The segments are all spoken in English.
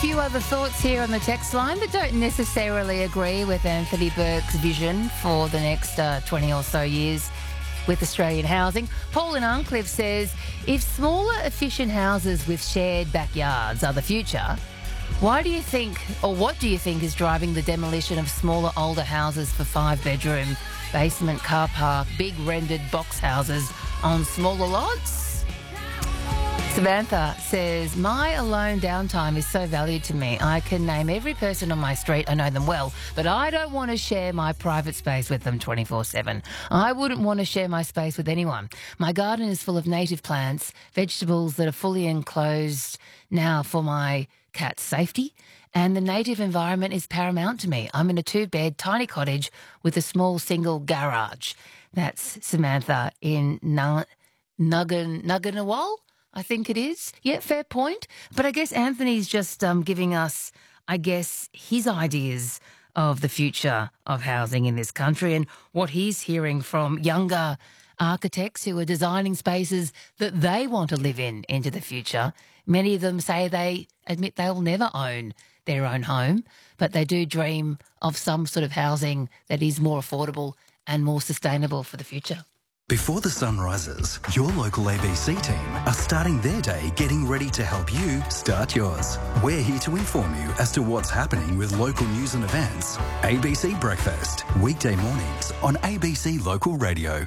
few other thoughts here on the text line that don't necessarily agree with Anthony Burke's vision for the next 20 or so years with Australian housing. Paul in Arncliffe says, if smaller, efficient houses with shared backyards are the future, why do you think, or what do you think is driving the demolition of smaller, older houses for 5-bedroom, basement, car park, big rendered box houses on smaller lots? Samantha says, my alone downtime is so valued to me. I can name every person on my street. I know them well, but I don't want to share my private space with them 24/7. I wouldn't want to share my space with anyone. My garden is full of native plants, vegetables that are fully enclosed now for my cat's safety, and the native environment is paramount to me. I'm in a 2-bed tiny cottage with a small single garage. That's Samantha in Nugganawal, I think it is. Yeah, fair point. But I guess Anthony's just giving us, I guess, his ideas of the future of housing in this country and what he's hearing from younger architects who are designing spaces that they want to live in into the future. Many of them say they admit they'll never own their own home, but they do dream of some sort of housing that is more affordable and more sustainable for the future. Before the sun rises, your local ABC team are starting their day getting ready to help you start yours. We're here to inform you as to what's happening with local news and events. ABC Breakfast, weekday mornings on ABC Local Radio.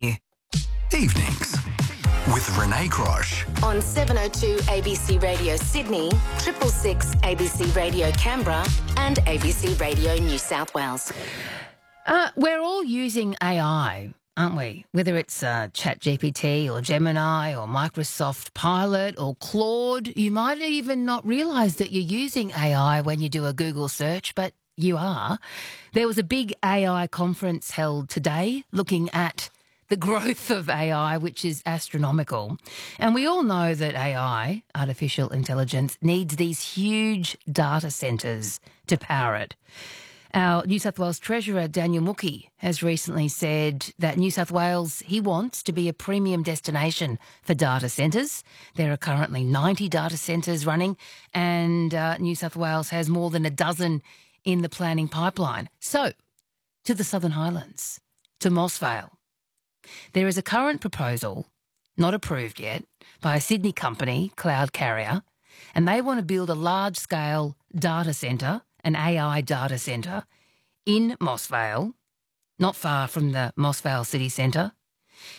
Evenings with Renee Crosh. On 702 ABC Radio Sydney, 666 ABC Radio Canberra and ABC Radio New South Wales. We're all using AI, aren't we? Whether it's ChatGPT or Gemini or Microsoft Pilot or Claude, you might even not realise that you're using AI when you do a Google search, but you are. There was a big AI conference held today looking at the growth of AI, which is astronomical. And we all know that AI, artificial intelligence, needs these huge data centres to power it. Our New South Wales Treasurer, Daniel Mookhey, has recently said that New South Wales, he wants to be a premium destination for data centres. There are currently 90 data centres running, and New South Wales has more than a dozen in the planning pipeline. So, to the Southern Highlands, to Moss Vale. There is a current proposal, not approved yet, by a Sydney company, Cloud Carrier, and they want to build a large-scale data centre, an AI data centre, in Moss Vale, not far from the Moss Vale city centre,